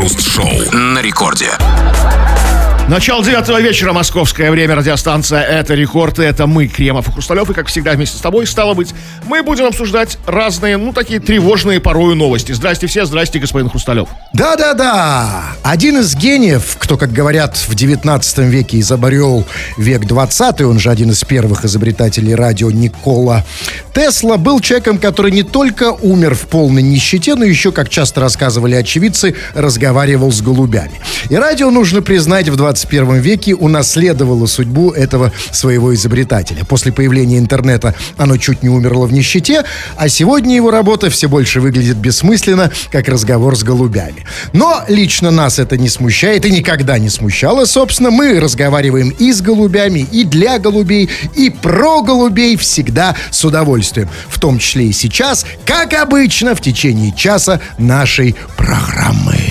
Крем-хруст-шоу на рекорде. Начало 9 вечера, московское время, радиостанция «Это Рекорд», и это мы, Кремов и Хрусталев, и, как всегда, вместе с тобой, стало быть, мы будем обсуждать разные, такие тревожные порою новости. Здрасте все, здрасте, господин Хрусталев. Да-да-да, один из гениев, кто, как говорят, в 19 веке изобрел век 20, он же один из первых изобретателей радио, Никола Тесла, был человеком, который не только умер в полной нищете, но еще, как часто рассказывали очевидцы, разговаривал с голубями. И радио, нужно признать, в 21 веке унаследовало судьбу этого своего изобретателя. После появления интернета оно чуть не умерло в нищете, а сегодня его работа все больше выглядит бессмысленно, как разговор с голубями. Но лично нас это не смущает и никогда не смущало. Собственно, мы разговариваем и с голубями, и для голубей, и про голубей всегда с удовольствием. В том числе и сейчас, как обычно, в течение часа нашей программы.